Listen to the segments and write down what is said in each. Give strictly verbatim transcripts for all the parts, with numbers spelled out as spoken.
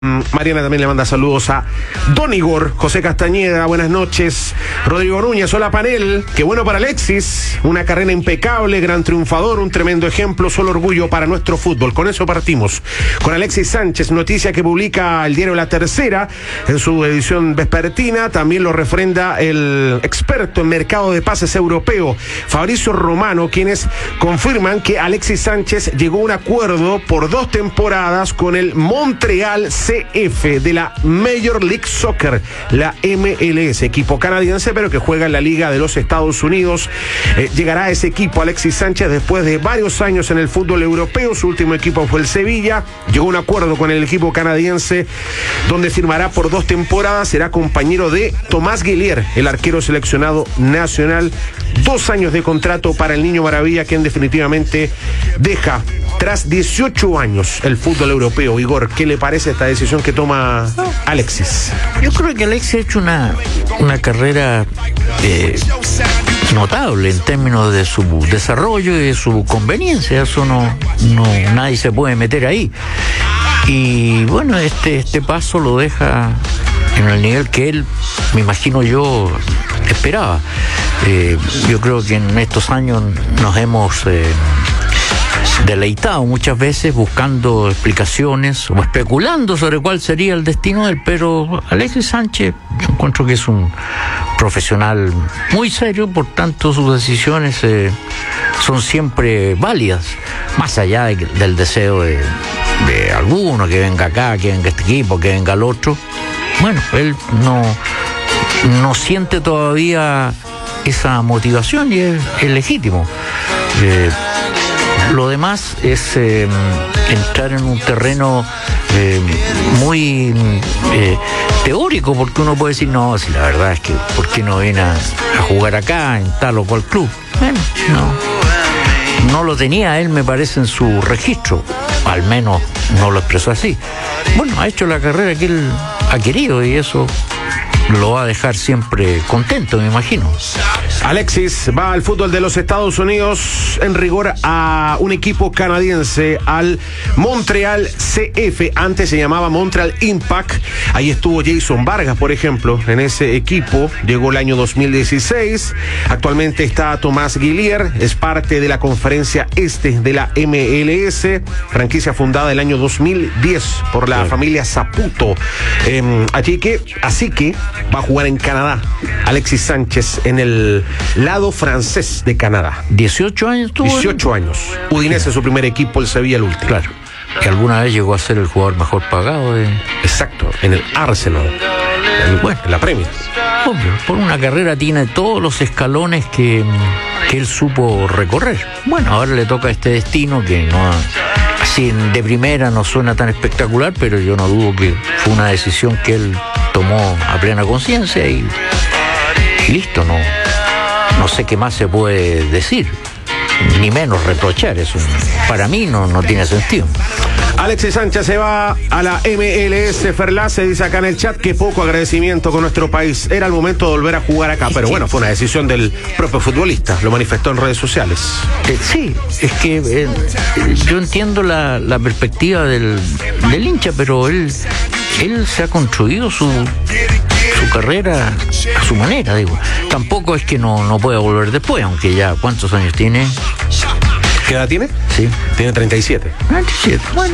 Mariana también le manda saludos a Don Igor, José Castañeda, buenas noches. Rodrigo Núñez, hola panel, qué bueno para Alexis, una carrera impecable, gran triunfador, un tremendo ejemplo, solo orgullo para nuestro fútbol. Con eso partimos. Con Alexis Sánchez, noticia que publica el diario La Tercera en su edición vespertina, también lo refrenda el experto en mercado de pases europeo, Fabrizio Romano, quienes confirman que Alexis Sánchez llegó a un acuerdo por dos temporadas con el Montreal C F de la Major League Soccer, la M L S, equipo canadiense pero que juega en la Liga de los Estados Unidos. Eh, llegará a ese equipo Alexis Sánchez después de varios años en el fútbol europeo. Su último equipo fue el Sevilla. Llegó a un acuerdo con el equipo canadiense donde firmará por dos temporadas. Será compañero de Tomás Guillier, el arquero seleccionado nacional. Dos años de contrato para el Niño Maravilla, quien definitivamente deja tras dieciocho años el fútbol europeo. Igor, ¿qué le parece esta decisión que toma Alexis? Yo creo que Alexis ha hecho una, una carrera eh, notable en términos de su desarrollo y de su conveniencia. Eso no, no nadie se puede meter ahí. Y bueno, este, este paso lo deja en el nivel que él, me imagino yo, esperaba. Eh, yo creo que en estos años nos hemos eh, deleitado muchas veces buscando explicaciones o especulando sobre cuál sería el destino de él, pero Alexis Sánchez, yo encuentro que es un profesional muy serio, por tanto sus decisiones eh, son siempre válidas, más allá de, del deseo de, de alguno que venga acá, que venga este equipo, que venga el otro. Bueno, él no, no siente todavía esa motivación y es, es legítimo. Eh, lo demás es eh, entrar en un terreno eh, muy eh, teórico, porque uno puede decir, no, si la verdad es que, ¿por qué no viene a, a jugar acá en tal o cual club? Bueno, no, no lo tenía él, me parece, en su registro, al menos no lo expresó así. Bueno, ha hecho la carrera que él ha querido y eso lo va a dejar siempre contento, me imagino. Alexis va al fútbol de los Estados Unidos, en rigor a un equipo canadiense, al Montreal C F. Antes se llamaba Montreal Impact. Ahí estuvo Jason Vargas, por ejemplo, en ese equipo. Llegó el año dos mil dieciséis. Actualmente está Tomás Guillier, es parte de la conferencia este de la M L S, franquicia fundada el año dos mil diez por la sí. familia Saputo. Eh, así que, así que va a jugar en Canadá Alexis Sánchez en el lado francés de Canadá. dieciocho años tuvo. dieciocho años. Udinese es su primer equipo, el Sevilla el último. Claro. Que alguna vez llegó a ser el jugador mejor pagado de... Exacto, en el Arsenal. En, bueno, en la Premier. Obvio, por una carrera tiene todos los escalones que, que él supo recorrer. Bueno, ahora le toca este destino que no... Así de primera no suena tan espectacular, pero yo no dudo que fue una decisión que él tomó a plena conciencia y, y listo, no, no sé qué más se puede decir, ni menos reprochar eso. Para mí no, no tiene sentido. Alexis Sánchez se va a la M L S. Ferlace dice acá en el chat que poco agradecimiento con nuestro país. Era el momento de volver a jugar acá, pero bueno, fue una decisión del propio futbolista, lo manifestó en redes sociales. Eh, sí, es que eh, yo entiendo la, la perspectiva del, del hincha, pero él, él se ha construido su, su carrera a su manera, digo. Tampoco es que no, no pueda volver después, aunque ya, ¿cuántos años tiene? ¿Qué edad tiene? Sí. Tiene treinta y siete. treinta y siete, bueno.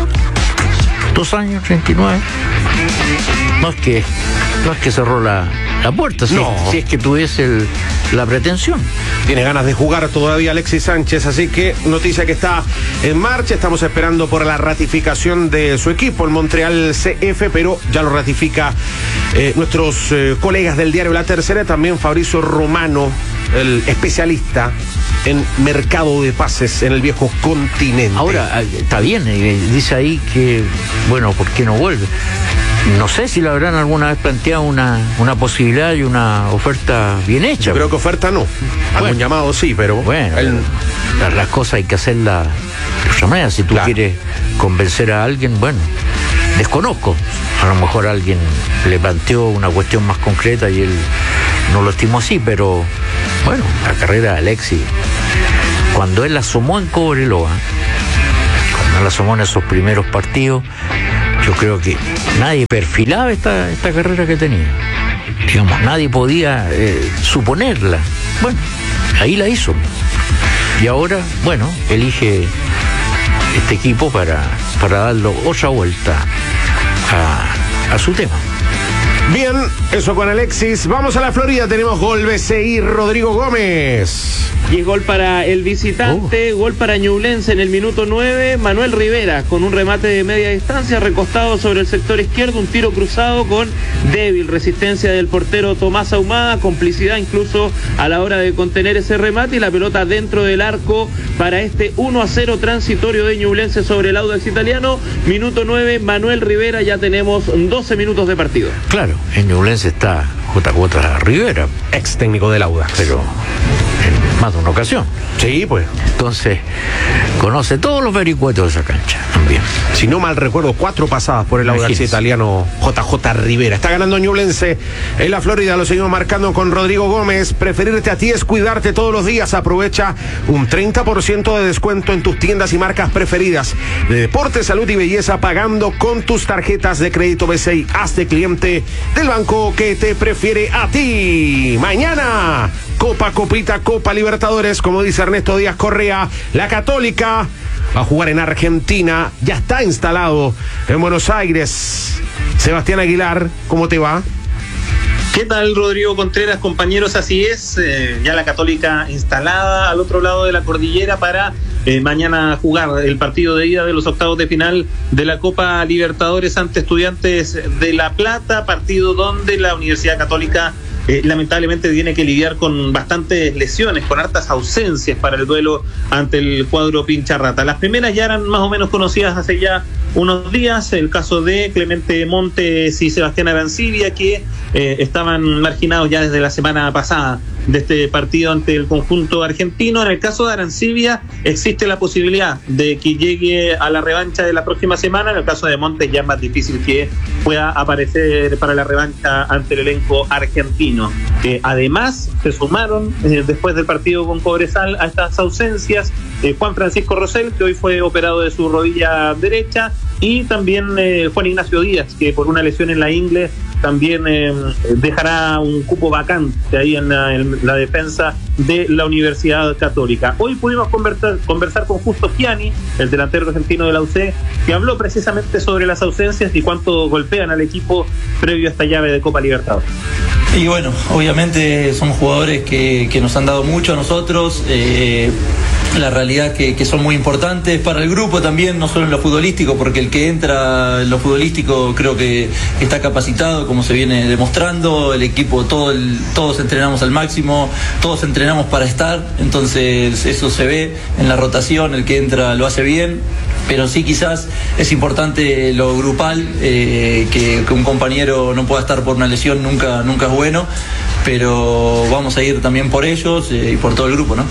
Dos años, treinta y nueve. No es que, no es que cerró la, la puerta, si, no. si es que tuviese el, la pretensión. Tiene ganas de jugar todavía Alexis Sánchez, así que noticia que está en marcha. Estamos esperando por la ratificación de su equipo, el Montreal C F, pero ya lo ratifica eh, nuestros eh, colegas del diario La Tercera, también Fabrizio Romano, el especialista en mercado de pases en el viejo continente. Ahora, está bien, dice ahí que, bueno, ¿por qué no vuelve? No sé si le habrán alguna vez planteado una, una posibilidad y una oferta bien hecha. Yo creo que oferta no. Algún bueno, llamado sí, pero... Bueno, él... las, las cosas hay que hacerlas de otra manera. Si tú claro. quieres convencer a alguien, bueno, desconozco. A lo mejor alguien le planteó una cuestión más concreta y él no lo estimó así, pero bueno, la carrera de Alexis, cuando él asomó en Cobreloa, cuando él asomó en esos primeros partidos, yo creo que nadie perfilaba esta, esta carrera que tenía. Digamos, nadie podía eh, suponerla. Bueno, ahí la hizo. Y ahora, bueno, elige este equipo para, para darle otra vuelta a, a su tema. Bien, eso con Alexis. Vamos a la Florida, tenemos gol B C I, Rodrigo Gómez. Y es gol para el visitante, oh. Gol para Ñublense en el minuto nueve, Manuel Rivera con un remate de media distancia, recostado sobre el sector izquierdo, un tiro cruzado con débil resistencia del portero Tomás Ahumada, complicidad incluso a la hora de contener ese remate, y la pelota dentro del arco para este uno a cero transitorio de Ñublense sobre el Audax Italiano. Minuto nueve, Manuel Rivera, ya tenemos doce minutos de partido. Claro, en Ñublense está J J Rivera, ex técnico del Audax, pero en más de una ocasión. Sí, pues. Entonces, conoce todos los vericuetos de esa cancha también. Si no mal recuerdo, cuatro pasadas por el Audax Italiano J J Rivera. Está ganando Ñublense en la Florida, lo seguimos marcando con Rodrigo Gómez. Preferirte a ti es cuidarte todos los días. Aprovecha un treinta por ciento de descuento en tus tiendas y marcas preferidas de deporte, salud y belleza, pagando con tus tarjetas de crédito B C I. Hazte cliente del banco que te prefiere a ti. Mañana, Copa Copita, Copa Libertadores, como dice Ernesto Díaz Correa, la Católica va a jugar en Argentina, ya está instalado en Buenos Aires. Sebastián Aguilar, ¿cómo te va? ¿Qué tal, Rodrigo Contreras, compañeros? Así es, eh, ya la Católica instalada al otro lado de la cordillera para eh, mañana jugar el partido de ida de los octavos de final de la Copa Libertadores ante Estudiantes de La Plata, partido donde la Universidad Católica Eh, lamentablemente tiene que lidiar con bastantes lesiones, con hartas ausencias para el duelo ante el cuadro Pincharrata. Las primeras ya eran más o menos conocidas hace ya unos días, el caso de Clemente Montes y Sebastián Arancibia, que eh, estaban marginados ya desde la semana pasada de este partido ante el conjunto argentino. En el caso de Arancibia existe la posibilidad de que llegue a la revancha de la próxima semana. En el caso de Montes ya es más difícil que pueda aparecer para la revancha ante el elenco argentino. Eh, además, se sumaron eh, después del partido con Cobresal a estas ausencias eh, Juan Francisco Rosell, que hoy fue operado de su rodilla derecha, y también eh, Juan Ignacio Díaz, que por una lesión en la ingle también eh, dejará un cupo vacante ahí en la, en la defensa de la Universidad Católica. Hoy pudimos conversar, conversar con Justo Gianni, el delantero argentino de la U C, que habló precisamente sobre las ausencias y cuánto golpean al equipo previo a esta llave de Copa Libertadores. Y bueno, obviamente son jugadores que, que nos han dado mucho a nosotros, eh, la realidad que, que son muy importantes para el grupo también, no solo en lo futbolístico, porque el que entra en lo futbolístico creo que está capacitado, como se viene demostrando, el equipo, todo el, todos entrenamos al máximo, todos entrenamos para estar, entonces eso se ve en la rotación, el que entra lo hace bien, pero sí quizás es importante lo grupal, eh, que, que un compañero no pueda estar por una lesión nunca, nunca es bueno, pero vamos a ir también por ellos eh, y por todo el grupo, ¿no?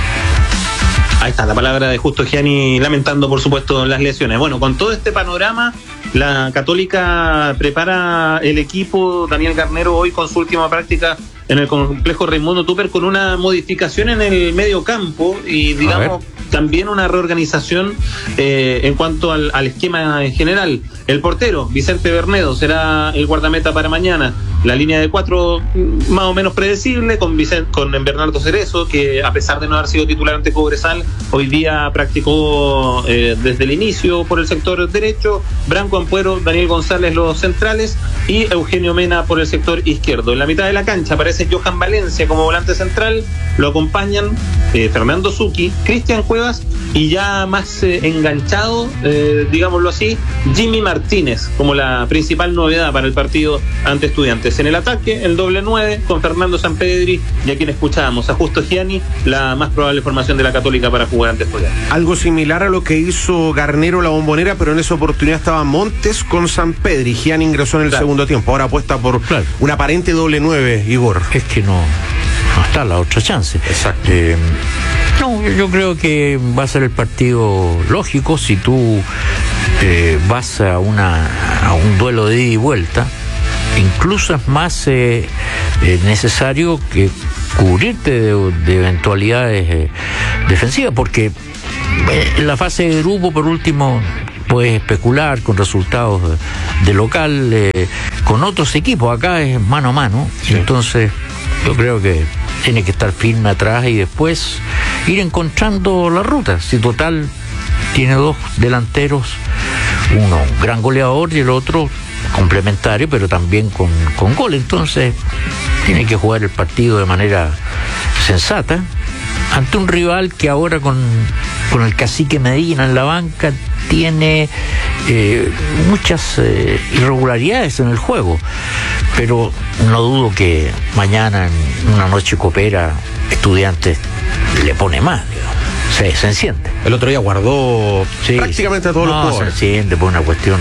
Ahí está la palabra de Justo Gianni, lamentando por supuesto las lesiones. Bueno, con todo este panorama, la Católica prepara el equipo. Daniel Garnero hoy con su última práctica en el complejo Raimundo Tupper, con una modificación en el medio campo y digamos también una reorganización eh, en cuanto al, al esquema en general. El portero, Vicente Bernedo, será el guardameta para mañana. La línea de cuatro más o menos predecible, con Vicente, con Bernardo Cerezo, que a pesar de no haber sido titular ante Cobresal, hoy día practicó eh, desde el inicio por el sector derecho. Branco Ampuero, Daniel González los centrales y Eugenio Mena por el sector izquierdo. En la mitad de la cancha aparece Johan Valencia como volante central, lo acompañan eh, Fernando Zucchi, Cristian Cuevas y ya más eh, enganchado, eh, digámoslo así, Jimmy Martínez como la principal novedad para el partido ante Estudiantes. En el ataque, el doble nueve con Fernando Sampedri, y a quien escuchábamos, a Justo Gianni, la más probable formación de la Católica para jugar ante Estudiantes. Algo similar a lo que hizo Garnero la Bombonera, pero en esa oportunidad estaba Montes con Sampedri. Gianni ingresó en el claro. segundo tiempo, ahora apuesta por claro. un aparente doble nueve, Igor. Es que no, no está la otra chance. Exacto. Eh, no, yo, yo creo que va a ser el partido lógico si tú eh, vas a, una, a un duelo de ida y vuelta. Incluso es más eh, eh, necesario que cubrirte de, de eventualidades eh, defensivas, porque eh, en la fase de grupo, por último, puedes especular con resultados de local, eh, con otros equipos. Acá es mano a mano, sí. Entonces yo creo que tiene que estar firme atrás y después ir encontrando la ruta. Si total tiene dos delanteros, uno gran goleador y el otro complementario, pero también con, con gol. Entonces tiene que jugar el partido de manera sensata ante un rival que ahora con, con el cacique Medina en la banca tiene eh, muchas eh, irregularidades en el juego, pero no dudo que mañana en una noche copera Estudiantes le pone más, digamos. Sí, se enciende. El otro día guardó sí, prácticamente a todos no, los jugadores. Se enciende por una cuestión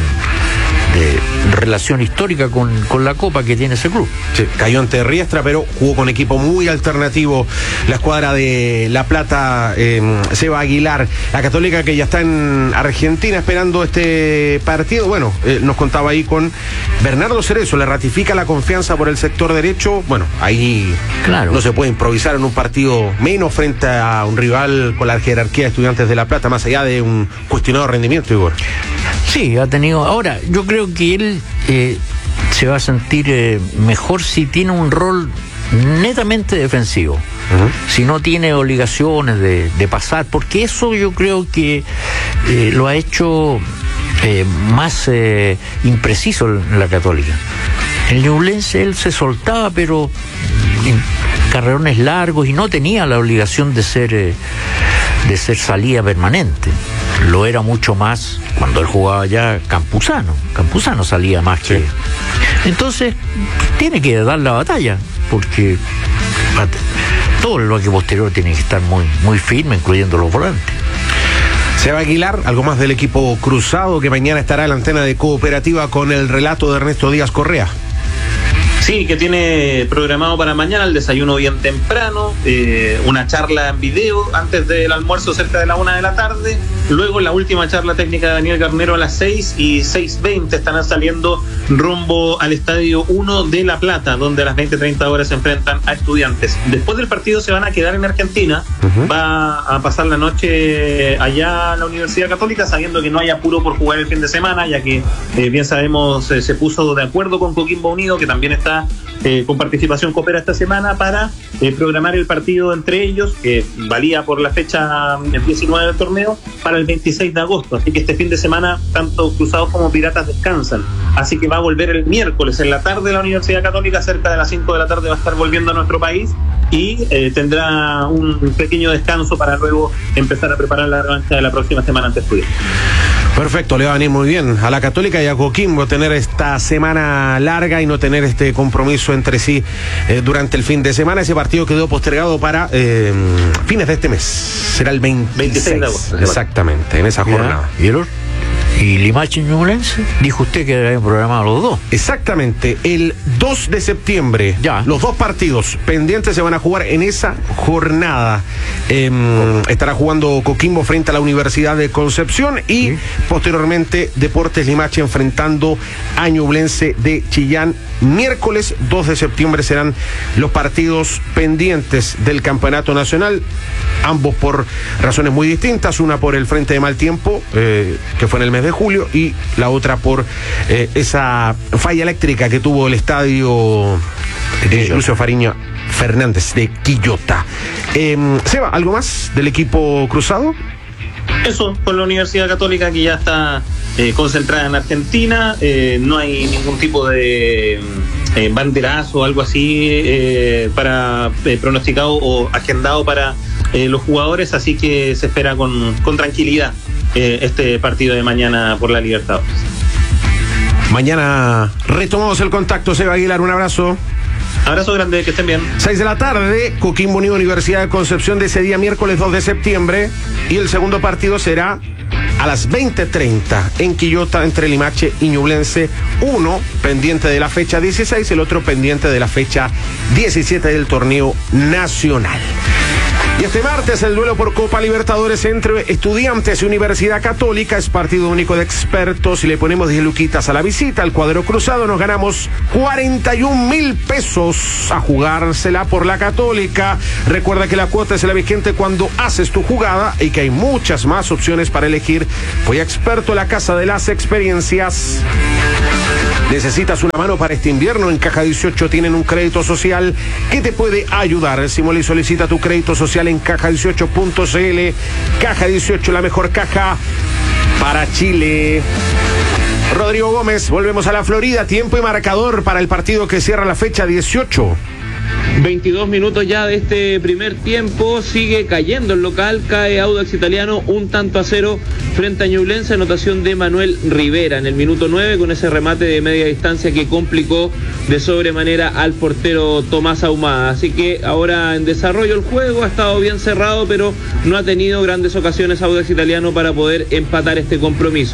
de relación histórica con, con la Copa que tiene ese club. Sí, cayó ante Riestra, pero jugó con equipo muy alternativo la escuadra de La Plata. eh, Seba Aguilar, la Católica que ya está en Argentina esperando este partido. Bueno, eh, nos contaba ahí con Bernardo Cerezo, le ratifica la confianza por el sector derecho. Bueno, ahí claro, no se puede improvisar en un partido menos frente a un rival con la jerarquía de Estudiantes de La Plata, más allá de un cuestionado rendimiento, Igor. Sí, ha tenido. Ahora, yo creo que él eh, se va a sentir eh, mejor si tiene un rol netamente defensivo. Uh-huh. Si no tiene obligaciones de, de pasar, porque eso yo creo que eh, lo ha hecho eh, más eh, impreciso en la Católica. En el Ñublense él se soltaba, pero en carrerones largos, y no tenía la obligación de ser eh, de ser salida permanente. Lo era mucho más cuando él jugaba ya Campuzano. Campuzano salía más que... Sí. Entonces, tiene que dar la batalla, porque todo el bloque posterior tiene que estar muy, muy firme, incluyendo los volantes. Seba Aguilar, algo más del equipo cruzado que mañana estará en la antena de Cooperativa con el relato de Ernesto Díaz Correa. Sí, que tiene programado para mañana el desayuno bien temprano, eh, una charla en video antes del almuerzo cerca de la una de la tarde, luego la última charla técnica de Daniel Garnero a las seis y seis veinte estarán saliendo rumbo al Estadio uno de La Plata, donde a las veinte treinta horas se enfrentan a Estudiantes. Después del partido se van a quedar en Argentina, uh-huh. va a pasar la noche allá a la Universidad Católica, sabiendo que no hay apuro por jugar el fin de semana, ya que eh, bien sabemos eh, se puso de acuerdo con Coquimbo Unido, que también está Eh, con participación Coopera esta semana, para eh, programar el partido entre ellos, que valía por la fecha diecinueve del torneo, para el veintiséis de agosto. Así que este fin de semana tanto Cruzados como Piratas descansan, así que va a volver el miércoles en la tarde la Universidad Católica, cerca de las cinco de la tarde va a estar volviendo a nuestro país, y eh, tendrá un pequeño descanso para luego empezar a preparar la revancha de la próxima semana ante Estudiantes. Perfecto, le va a venir muy bien a la Católica y a Coquimbo tener esta semana larga y no tener este compromiso entre sí eh, durante el fin de semana. Ese partido quedó postergado para eh, fines de este mes. Será el veintiséis de agosto. Exactamente, en esa jornada. ¿Vieron? ¿Y Limache y Ñublense? Dijo usted que habían programado los dos. Exactamente, el dos de septiembre. Ya. Los dos partidos pendientes se van a jugar en esa jornada. Eh, estará jugando Coquimbo frente a la Universidad de Concepción y ¿sí? posteriormente Deportes Limache enfrentando a Ñublense de Chillán. Miércoles dos de septiembre serán los partidos pendientes del Campeonato Nacional, ambos por razones muy distintas, una por el frente de mal tiempo, eh, que fue en el mes de julio, y la otra por eh, esa falla eléctrica que tuvo el estadio eh, Lucio Fariña Fernández de Quillota. Eh, Seba, ¿algo más del equipo cruzado? Eso, con la Universidad Católica, que ya está eh, concentrada en Argentina, eh, no hay ningún tipo de eh, banderazo o algo así eh, para eh, pronosticado o agendado para eh, los jugadores, así que se espera con, con tranquilidad eh, este partido de mañana por la Libertadores. Mañana retomamos el contacto, Seba Aguilar, un abrazo. Abrazo grande, que estén bien. seis de la tarde, Coquimbo Unido, Universidad de Concepción, de ese día miércoles dos de septiembre, y el segundo partido será a las veinte treinta en Quillota entre Limache y Ñublense, uno pendiente de la fecha dieciséis, el otro pendiente de la fecha diecisiete del torneo nacional. Y este martes el duelo por Copa Libertadores entre Estudiantes y Universidad Católica es partido único de expertos y le ponemos diez luquitas a la visita al cuadro cruzado. Nos ganamos cuarenta y un mil pesos a jugársela por la Católica. Recuerda que la cuota es la vigente cuando haces tu jugada y que hay muchas más opciones para elegir. Voy a Experto, la casa de las experiencias. ¿Necesitas una mano para este invierno? En Caja dieciocho tienen un crédito social que te puede ayudar. Simula y solicita tu crédito social en caja dieciocho punto c l. Caja dieciocho, la mejor caja para Chile. Rodrigo Gómez, volvemos a la Florida. Tiempo y marcador para el partido que cierra la fecha dieciocho. veintidós minutos ya de este primer tiempo, sigue cayendo el local, cae Audax Italiano un tanto a cero frente a Ñublense, anotación de Manuel Rivera en el minuto nueve con ese remate de media distancia que complicó de sobremanera al portero Tomás Ahumada. Así que ahora en desarrollo el juego, ha estado bien cerrado, pero no ha tenido grandes ocasiones Audax Italiano para poder empatar este compromiso.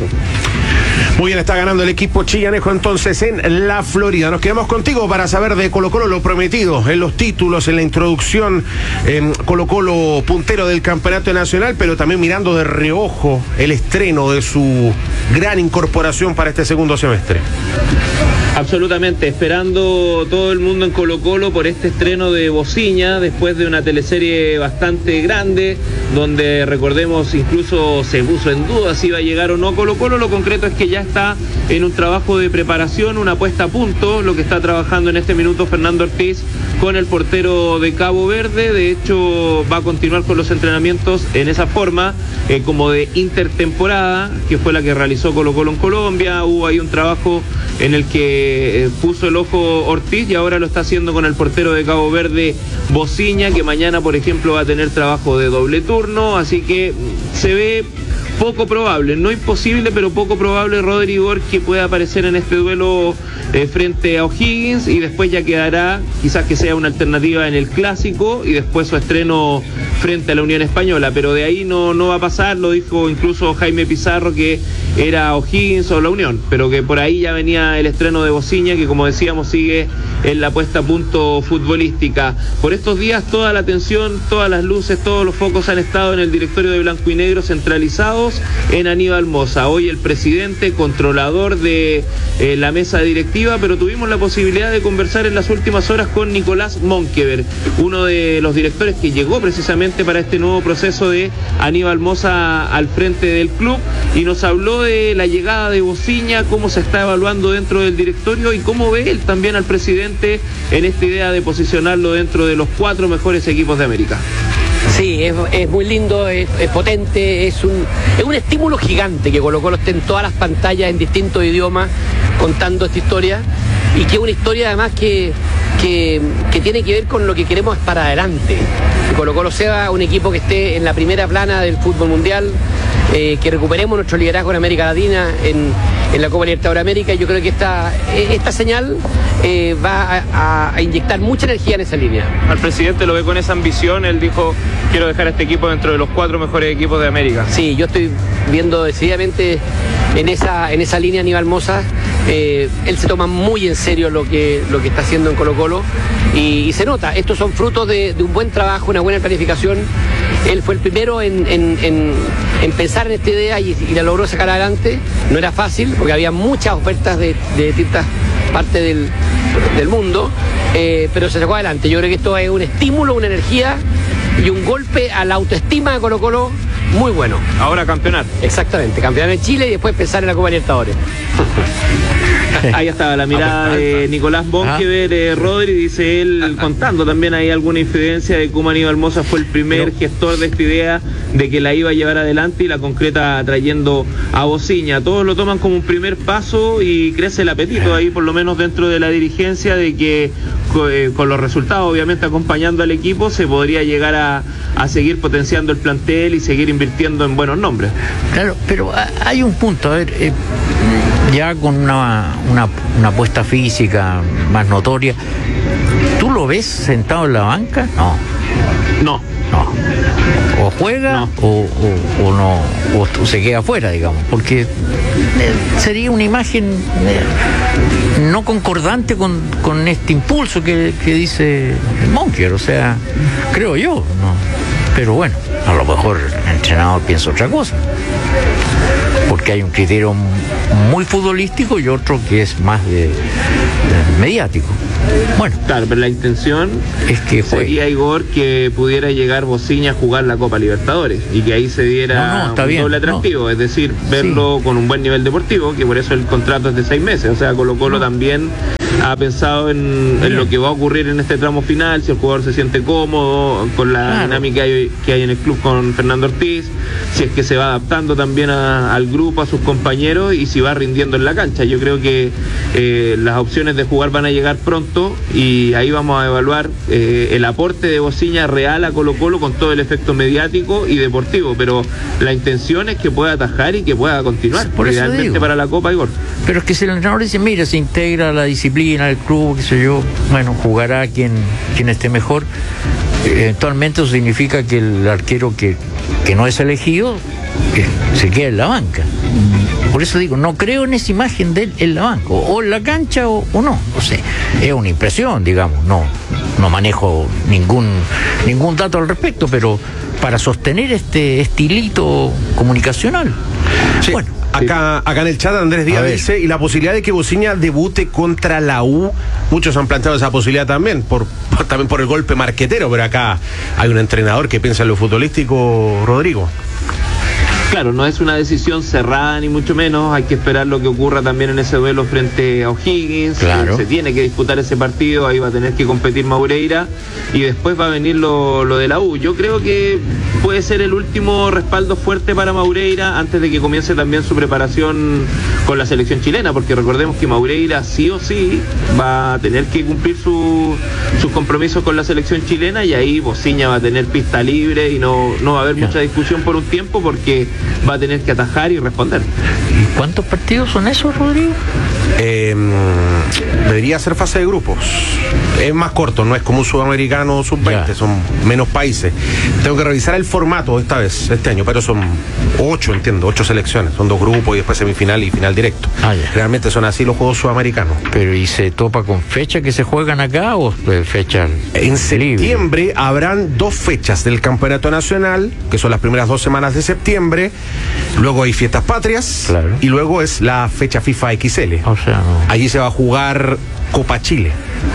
Muy bien, está ganando el equipo chillanejo entonces en la Florida. Nos quedamos contigo para saber de Colo Colo, lo prometido en los títulos, en la introducción. eh, Colo Colo puntero del campeonato nacional, pero también mirando de reojo el estreno de su gran incorporación para este segundo semestre. Absolutamente, esperando todo el mundo en Colo Colo por este estreno de Bociña, después de una teleserie bastante grande, donde recordemos incluso se puso en duda si iba a llegar o no Colo Colo. Lo concreto es que ya está en un trabajo de preparación, una puesta a punto, lo que está trabajando en este minuto Fernando Ortiz con el portero de Cabo Verde. De hecho, va a continuar con los entrenamientos en esa forma, eh, como de intertemporada, que fue la que realizó Colo Colo en Colombia. Hubo ahí un trabajo en el que eh, puso el ojo Ortiz y ahora lo está haciendo con el portero de Cabo Verde, Bociña, que mañana, por ejemplo, va a tener trabajo de doble turno, así que se ve poco probable, no imposible, pero poco probable, Rodrigo, que pueda aparecer en este duelo eh, frente a O'Higgins, y después ya quedará, quizás que sea una alternativa en el Clásico, y después su estreno frente a la Unión Española, pero de ahí no, no va a pasar. Lo dijo incluso Jaime Pizarro, que era O'Higgins o la Unión, pero que por ahí ya venía el estreno de Bociña, que como decíamos sigue en la puesta a punto futbolística. Por estos días toda la atención, todas las luces, todos los focos han estado en el directorio de Blanco y Negro, centralizados en Aníbal Mosa, hoy el presidente, controlador de eh, la mesa directiva, pero tuvimos la posibilidad de conversar en las últimas horas con Nicolás Monkever, uno de los directores que llegó precisamente para este nuevo proceso de Aníbal Mosa al frente del club, y nos habló de la llegada de Bociña, cómo se está evaluando dentro del directorio y cómo ve él también al presidente en esta idea de posicionarlo dentro de los cuatro mejores equipos de América. Sí, es, es muy lindo, es, es potente, es un, es un estímulo gigante que Colo Colo esté en todas las pantallas en distintos idiomas contando esta historia, y que es una historia además que, que, que tiene que ver con lo que queremos para adelante. Que Colo Colo sea un equipo que esté en la primera plana del fútbol mundial, eh, que recuperemos nuestro liderazgo en América Latina, en, en la Copa Libertadores de América. Yo creo que esta, esta señal eh, va a, a inyectar mucha energía en esa línea. Al presidente lo ve con esa ambición, él dijo: quiero dejar a este equipo dentro de los cuatro mejores equipos de América. Sí, yo estoy viendo decididamente en esa, en esa línea Aníbal Mosa. Eh, él se toma muy en serio lo que, lo que está haciendo en Colo Colo, y, y se nota. Estos son frutos de, de un buen trabajo, una buena planificación. Él fue el primero en, en, en, en pensar en esta idea y, y la logró sacar adelante. No era fácil porque había muchas ofertas de, de distintas partes del, del mundo, eh, pero se sacó adelante. Yo creo que esto es un estímulo, una energía y un golpe a la autoestima de Colo Colo muy bueno. Ahora campeonar. Exactamente, campeonar en Chile y después pensar en la Copa Libertadores. Ahí estaba la mirada de Nicolás Monkever, eh, Rodri, dice él, contando también ahí alguna infidencia de cómo Aníbal Mosa fue el primer gestor de esta idea, de que la iba a llevar adelante y la concreta trayendo a Bociña. Todos lo toman como un primer paso y crece el apetito ahí, por lo menos dentro de la dirigencia, de que eh, con los resultados obviamente acompañando al equipo se podría llegar a, a seguir potenciando el plantel y seguir invirtiendo en buenos nombres. Claro, pero hay un punto, a ver, eh, ya con una, una, una apuesta física más notoria, ¿tú lo ves sentado en la banca? No. No. No. O juega no. O, o, o no, o se queda afuera, digamos, porque eh, sería una imagen eh, no concordante con, con este impulso que, que dice Monkever, o sea, creo yo, ¿no? Pero bueno, a lo mejor el entrenador piensa otra cosa. Porque hay un criterio muy futbolístico y otro que es más de, de mediático. Bueno, claro, pero la intención es que sería, Igor, que pudiera llegar Bociña a jugar la Copa Libertadores y que ahí se diera no, no, está un bien, doble atractivo, no. Es decir, verlo sí. con un buen nivel deportivo, que por eso el contrato es de seis meses. O sea, Colo Colo no. también ha pensado en, en lo que va a ocurrir en este tramo final, si el jugador se siente cómodo con la claro. dinámica que hay en el club con Fernando Ortiz, si es que se va adaptando también a, al grupo, a sus compañeros y si va rindiendo en la cancha. Yo creo que eh, las opciones de jugar van a llegar pronto y ahí vamos a evaluar eh, el aporte de Bociña real a Colo Colo con todo el efecto mediático y deportivo, pero la intención es que pueda atajar y que pueda continuar, por eso realmente digo. Para la Copa, Igor. Pero es que si el entrenador dice, mira, se integra la disciplina del club, qué sé yo, bueno, jugará quien, quien esté mejor. Eventualmente eso significa que el arquero que, que no es elegido que se queda en la banca. Por eso digo, no creo en esa imagen de él en la banca, o en la cancha o, o no, no sé, es una impresión, digamos, no, no manejo ningún, ningún dato al respecto, pero para sostener este estilito comunicacional, sí. Bueno. Acá, acá en el chat Andrés Díaz dice, y la posibilidad de que Bociña debute contra la U, muchos han planteado esa posibilidad también, por, por también por el golpe marquetero, pero acá hay un entrenador que piensa en lo futbolístico, Rodrigo. Claro, no es una decisión cerrada ni mucho menos, hay que esperar lo que ocurra también en ese duelo frente a O'Higgins, claro. Se tiene que disputar ese partido, ahí va a tener que competir Maureira y después va a venir lo, lo de la U. Yo creo que puede ser el último respaldo fuerte para Maureira antes de que comience también su preparación con la selección chilena, porque recordemos que Maureira sí o sí va a tener que cumplir su, sus compromisos con la selección chilena y ahí Bociña va a tener pista libre y no, no va a haber claro. mucha discusión por un tiempo porque va a tener que atajar y responder. ¿Cuántos partidos son esos, Rodrigo? Eh, debería ser fase de grupos. Es más corto, no es como un sudamericano sub veinte, son menos países. Tengo que revisar el formato esta vez, este año, pero son ocho, entiendo, ocho selecciones. Son dos grupos y después semifinal y final directo. Ah, ya. Realmente son así los juegos sudamericanos. Pero ¿y se topa con fechas que se juegan acá o fechas? En septiembre libre? Habrán dos fechas del Campeonato Nacional, que son las primeras dos semanas de septiembre. Luego hay fiestas patrias, claro. Y luego es la fecha FIFA X L. O sea, no. Allí se va a jugar Copa Chile.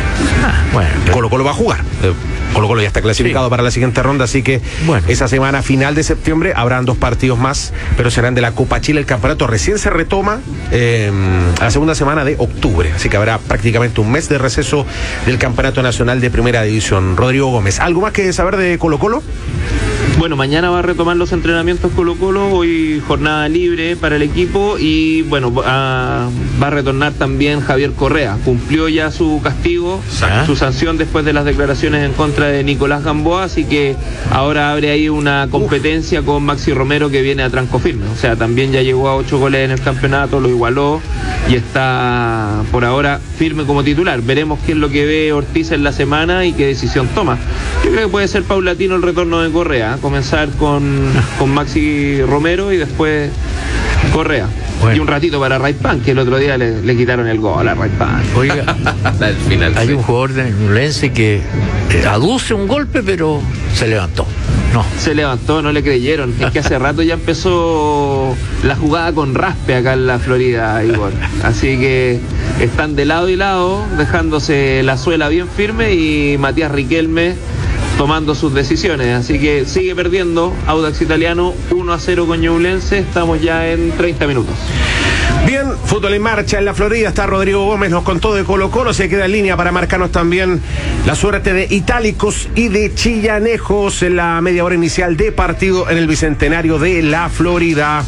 Ah, bueno. Colo Colo va a jugar. Colo Colo ya está clasificado sí. para la siguiente ronda, así que bueno. esa semana final de septiembre habrán dos partidos más, pero serán de la Copa Chile. El campeonato recién se retoma eh, a la segunda semana de octubre, así que habrá prácticamente un mes de receso del Campeonato Nacional de Primera División. Rodrigo Gómez, ¿algo más que saber de Colo Colo? Bueno, mañana va a retomar los entrenamientos Colo Colo, hoy jornada libre para el equipo y bueno, va a, va a retornar también Javier Correa. Cumplió ya su castigo, ¿Ah? su sanción después de las declaraciones en contra de Nicolás Gamboa, así que ahora abre ahí una competencia Uf. con Maxi Romero que viene a tranco firme. O sea, también ya llegó a ocho goles en el campeonato, lo igualó y está por ahora firme como titular. Veremos qué es lo que ve Ortiz en la semana y qué decisión toma. Yo creo que puede ser paulatino el retorno de Correa, comenzar con, con Maxi Romero y después Correa. Bueno. Y un ratito para Ray Pan, que el otro día le, le quitaron el gol a Ray Pan. Oiga, al final, hay sí. un jugador de Ñublense que eh, aduce un golpe, pero se levantó. No. Se levantó, no le creyeron. Es que hace rato ya empezó la jugada con raspe acá en la Florida, Igor. Así que están de lado y lado, dejándose la suela bien firme y Matías Riquelme tomando sus decisiones, así que sigue perdiendo Audax Italiano uno a cero con Ñublense, estamos ya en treinta minutos. Bien, fútbol en marcha en la Florida, está Rodrigo Gómez, nos contó de Colo Colo, se queda en línea para marcarnos también la suerte de Itálicos y de Chillanejos en la media hora inicial de partido en el Bicentenario de la Florida.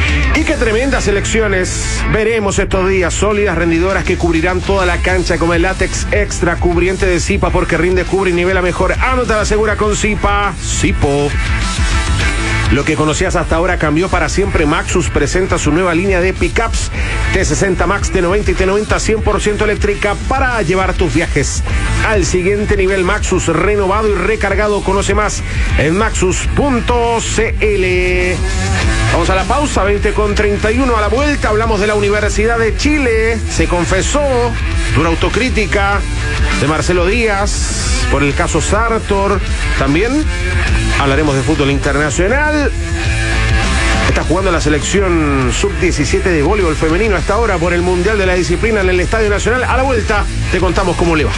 Y qué tremendas elecciones veremos estos días, sólidas, rendidoras que cubrirán toda la cancha como el látex extra cubriente de Zipa porque rinde, cubre y nivela mejor. Anota la segura con Zipa, Zipo. Lo que conocías hasta ahora cambió para siempre. Maxus presenta su nueva línea de pickups T sesenta Max, T noventa y T noventa cien por ciento eléctrica para llevar tus viajes al siguiente nivel. Maxus renovado y recargado. Conoce más en maxus punto c l. Vamos a la pausa, veinte con treinta y uno. A la vuelta hablamos de la Universidad de Chile. Se confesó, dura autocrítica de Marcelo Díaz por el caso Sartor. También Hablaremos de fútbol internacional. Está jugando la selección sub diecisiete de voleibol femenino hasta ahora por el Mundial de la Disciplina en el Estadio Nacional. A la vuelta te contamos cómo le va.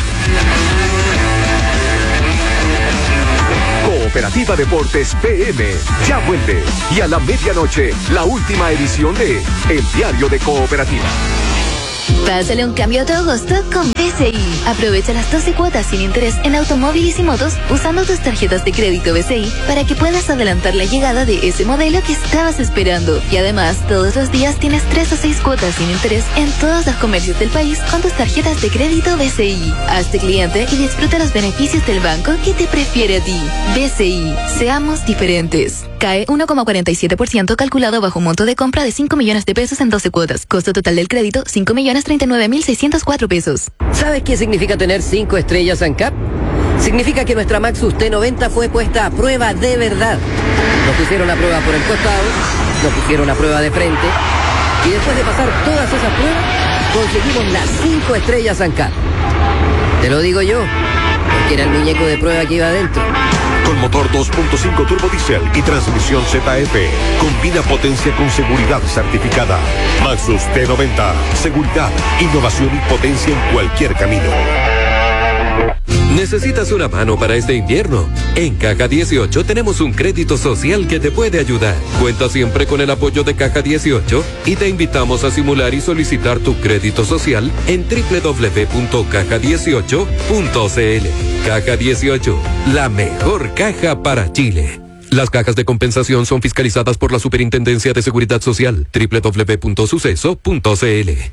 Cooperativa Deportes P M ya vuelve. Y a la medianoche, la última edición de El Diario de Cooperativa. Pásale un cambio a tu agosto con B C I. Aprovecha las doce cuotas sin interés en automóviles y motos usando tus tarjetas de crédito B C I para que puedas adelantar la llegada de ese modelo que estabas esperando. Y además, todos los días tienes tres o seis cuotas sin interés en todos los comercios del país con tus tarjetas de crédito B C I. Hazte cliente y disfruta los beneficios del banco que te prefiere a ti. B C I. Seamos diferentes. C A E uno coma cuarenta y siete por ciento calculado bajo un monto de compra de cinco millones de pesos en doce cuotas. Costo total del crédito, cinco millones treinta y nueve mil seiscientos cuatro pesos. ¿Sabes qué significa tener cinco estrellas ANCAP? Significa que nuestra Maxus T noventa fue puesta a prueba de verdad. Nos pusieron a prueba por el costado, nos pusieron a prueba de frente, y después de pasar todas esas pruebas, conseguimos las cinco estrellas ANCAP. Te lo digo yo, porque era el muñeco de prueba que iba adentro. Con motor dos punto cinco turbo diésel y transmisión Z F. Combina potencia con seguridad certificada. Maxus T noventa. Seguridad, innovación y potencia en cualquier camino. ¿Necesitas una mano para este invierno? En Caja dieciocho tenemos un crédito social que te puede ayudar. Cuenta siempre con el apoyo de Caja dieciocho y te invitamos a simular y solicitar tu crédito social en doble u doble u doble u punto caja dieciocho punto c l. Caja dieciocho, la mejor caja para Chile. Las cajas de compensación son fiscalizadas por la Superintendencia de Seguridad Social. doble u doble u doble u punto suceso punto c l.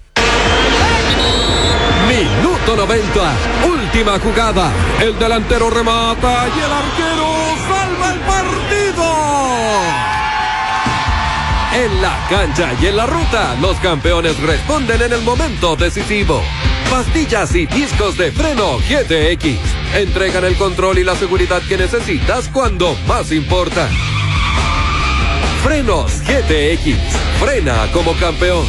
Minuto noventa, última jugada. El delantero remata y el arquero salva el partido. En la cancha y en la ruta, los campeones responden en el momento decisivo. Pastillas y discos de freno G T X entregan el control y la seguridad que necesitas cuando más importa. Frenos G T X, frena como campeón.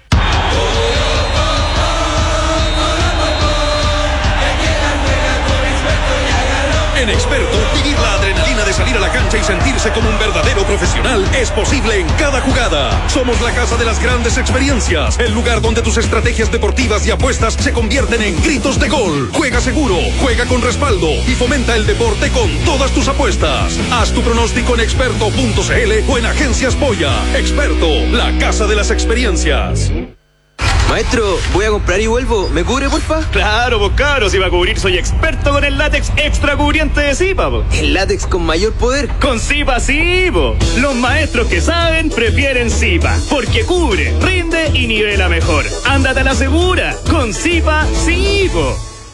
En Experto, vivir la adrenalina de salir a la cancha y sentirse como un verdadero profesional es posible en cada jugada. Somos la casa de las grandes experiencias, el lugar donde tus estrategias deportivas y apuestas se convierten en gritos de gol. Juega seguro, juega con respaldo y fomenta el deporte con todas tus apuestas. Haz tu pronóstico en experto punto c l o en Agencias Boya. Experto, la casa de las experiencias. Maestro, voy a comprar y vuelvo. ¿Me cubre, porfa? Claro, pues cabro, si va a cubrir soy experto con el látex extra cubriente de Zipa, po. ¿El látex con mayor poder? Con Zipa sí, po. Los maestros que saben prefieren Zipa, porque cubre, rinde y nivela mejor. Ándate a la segura, con Zipa sí, po.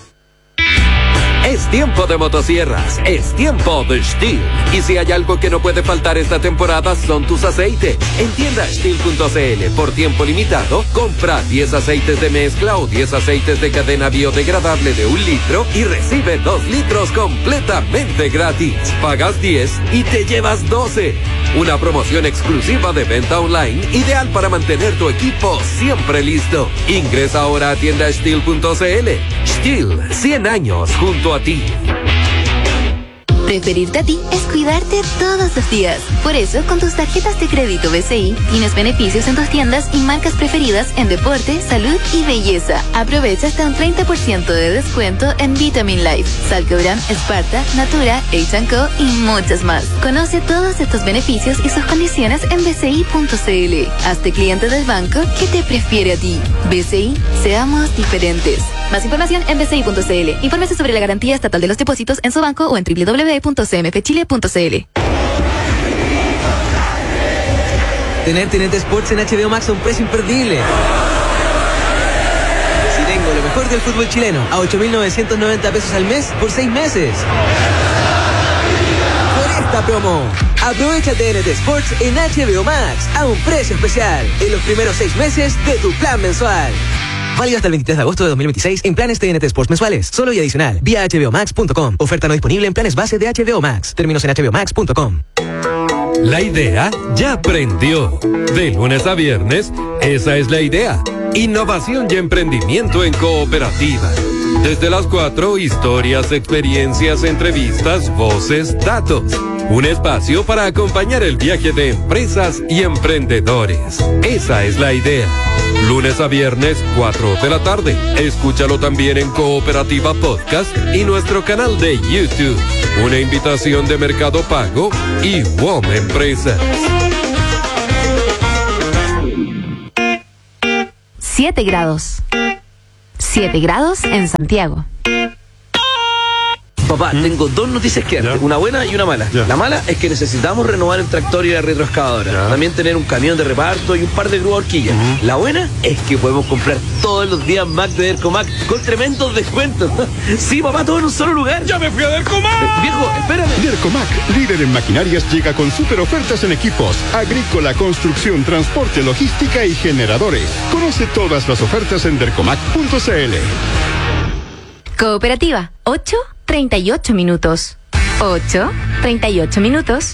Es tiempo de motosierras, es tiempo de Stihl. Y si hay algo que no puede faltar esta temporada son tus aceites. En tienda Stihl punto c l, por tiempo limitado, compra diez aceites de mezcla o diez aceites de cadena biodegradable de un litro y recibe dos litros completamente gratis. Pagas diez y te llevas doce. Una promoción exclusiva de venta online, ideal para mantener tu equipo siempre listo. Ingresa ahora a tienda Stihl punto c l. Stihl, cien años junto a ti. Preferirte a ti es cuidarte todos los días. Por eso, con tus tarjetas de crédito B C I, tienes beneficios en tus tiendas y marcas preferidas en deporte, salud y belleza. Aprovecha hasta un treinta por ciento de descuento en Vitamin Life, Salcobran, Sparta, Natura, H and Co y muchas más. Conoce todos estos beneficios y sus condiciones en b c i punto c l. Hazte cliente del banco que te prefiere a ti. B C I, seamos diferentes. Más información en b c i punto c l. Infórmese sobre la garantía estatal de los depósitos en su banco o en doble u doble u doble u punto c m f chile punto c l. Tener T N T Sports en H B O Max a un precio imperdible. Si tengo lo mejor del fútbol chileno a ocho mil novecientos noventa pesos al mes por seis meses. Por esta promo, aprovecha T N T Sports en H B O Max a un precio especial en los primeros seis meses de tu plan mensual. Válido hasta el veintitrés de agosto de dos mil veintiséis en planes T N T Sports mensuales. Solo y adicional. Vía h b o max punto com. Oferta no disponible en planes base de H B O Max. Términos en h b o max punto com. La idea ya prendió. De lunes a viernes, esa es la idea. Innovación y emprendimiento en cooperativa. Desde las cuatro, historias, experiencias, entrevistas, voces, datos. Un espacio para acompañar el viaje de empresas y emprendedores. Esa es la idea. Lunes a viernes, cuatro de la tarde. Escúchalo también en Cooperativa Podcast y nuestro canal de YouTube. Una invitación de Mercado Pago y W O M Empresas. siete grados. siete grados en Santiago. Papá, ¿Mm? tengo dos noticias que darte, una buena y una mala. Ya. La mala es que necesitamos renovar el tractor y la retroexcavadora. Ya. También tener un camión de reparto y un par de grúas horquillas. Uh-huh. La buena es que podemos comprar todos los días Mac de Dercomac con tremendos descuentos. Sí, papá, todo en un solo lugar. ¡Ya me fui a Dercomac! Eh, viejo, espérame. Dercomac, líder en maquinarias, llega con super ofertas en equipos, agrícola, construcción, transporte, logística y generadores. Conoce todas las ofertas en dercomac punto c l. Cooperativa, ocho treinta y ocho minutos. ocho treinta y ocho minutos.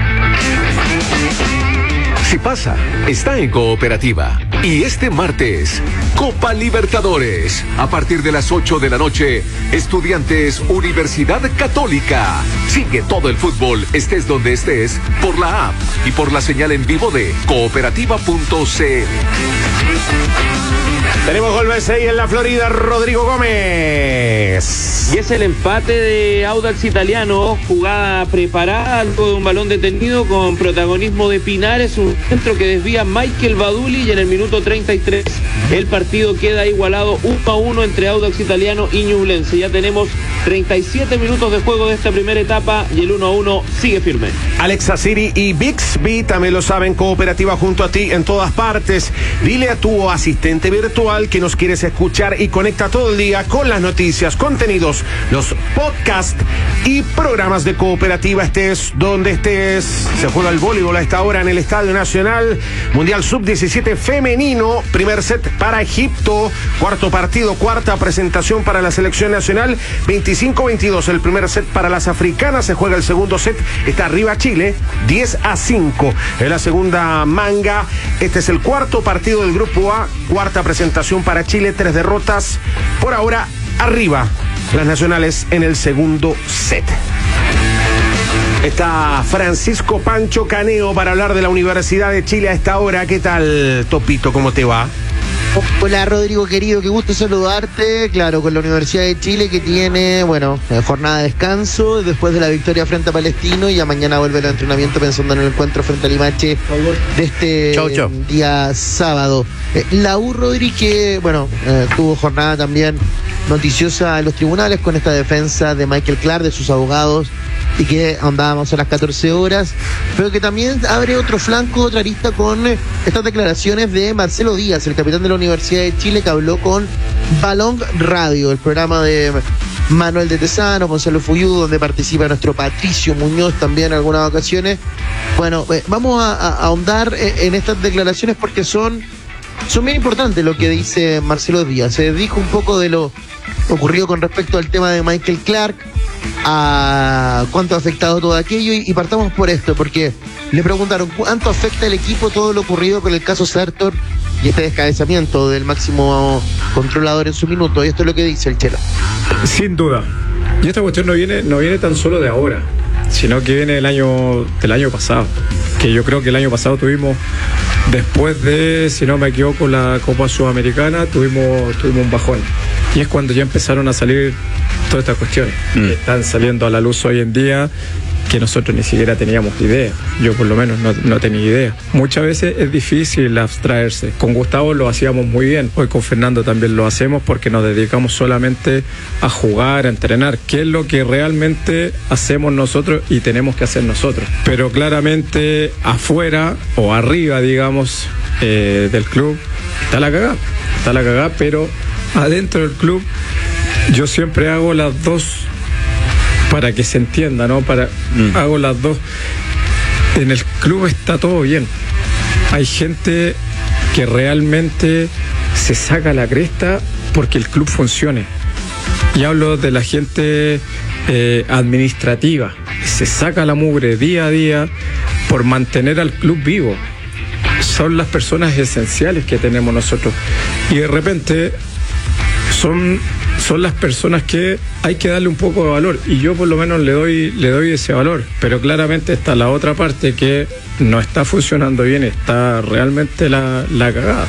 Si pasa, está en Cooperativa. Y este martes, Copa Libertadores. A partir de las ocho de la noche, Estudiantes Universidad Católica. Sigue todo el fútbol, estés donde estés, por la app y por la señal en vivo de cooperativa punto c l. Tenemos gol B C I en la Florida, Rodrigo Gómez. Y es el empate de Audax Italiano, jugada preparada, algo de un balón detenido con protagonismo de Pinares, un centro que desvía Michael Baduli y en el minuto treinta y tres el partido queda igualado uno a uno entre Audax Italiano y Ñublense. Ya tenemos treinta y siete minutos de juego de esta primera etapa y el uno a uno sigue firme. Alexa Siri y Bixby también lo saben, Cooperativa junto a ti en todas partes. Dile a tu asistente virtual que nos quieres escuchar y conecta todo el día con las noticias, contenidos, los podcasts y programas de Cooperativa. Estés donde estés. Se juega el voleibol a esta hora en el Estadio Nacional. Mundial sub diecisiete femenino. Primer set para Egipto. Cuarto partido, cuarta presentación para la selección nacional. veinticinco veintidós el primer set para las africanas. Se juega el segundo set. Está arriba Chile. diez a cinco en la segunda manga. Este es el cuarto partido del grupo A. Cuarta presentación para Chile. Tres derrotas. Por ahora, arriba las nacionales en el segundo set. Está Francisco Pancho Caneo para hablar de la Universidad de Chile a esta hora. ¿Qué tal, Topito? ¿Cómo te va? Hola, Rodrigo querido, qué gusto saludarte. Claro, con la Universidad de Chile que tiene, bueno, jornada de descanso después de la victoria frente a Palestino y ya mañana vuelve el entrenamiento pensando en el encuentro frente a Limache de este chau, chau. día sábado. Eh, la U, Rodríguez, que, bueno, eh, tuvo jornada también noticiosa en los tribunales con esta defensa de Michael Clark, de sus abogados, y que ahondábamos a las catorce horas, pero que también abre otro flanco, otra arista con eh, estas declaraciones de Marcelo Díaz, el capitán de la Universidad de Chile, que habló con Balón Radio, el programa de Manuel de Tesano, Gonzalo Fuyú, donde participa nuestro Patricio Muñoz también en algunas ocasiones. Bueno, eh, vamos a, a ahondar eh, en estas declaraciones porque son, son bien importantes lo que dice Marcelo Díaz. Se dijo un poco de lo ocurrido con respecto al tema de Michael Clark, a cuánto ha afectado todo aquello, y, y partamos por esto, porque le preguntaron cuánto afecta al equipo todo lo ocurrido con el caso Sertor y este descabezamiento del máximo controlador en su minuto, y esto es lo que dice el Chelo. Sin duda, y esta cuestión no viene, no viene tan solo de ahora, sino que viene del año, del año pasado, que yo creo que el año pasado tuvimos, después de, si no me equivoco, la Copa Sudamericana, tuvimos, tuvimos un bajón. Y es cuando ya empezaron a salir todas estas cuestiones. Mm. Están saliendo a la luz hoy en día que nosotros ni siquiera teníamos idea. Yo por lo menos no, no tenía idea. Muchas veces es difícil abstraerse. Con Gustavo lo hacíamos muy bien. Hoy con Fernando también lo hacemos porque nos dedicamos solamente a jugar, a entrenar, que es lo que realmente hacemos nosotros y tenemos que hacer nosotros. Pero claramente afuera o arriba, digamos, eh, del club, está la cagada. Está la cagada, pero adentro del club yo siempre hago las dos para que se entienda, ¿no? Para, mm. Hago las dos. En el club está todo bien. Hay gente que realmente se saca la cresta porque el club funcione. Y hablo de la gente eh, administrativa. Se saca la mugre día a día por mantener al club vivo. son las personas esenciales que tenemos nosotros. Y de repente son, son las personas que hay que darle un poco de valor. Y yo por lo menos le doy, le doy ese valor. Pero claramente está la otra parte que no está funcionando bien, está realmente la, la cagada.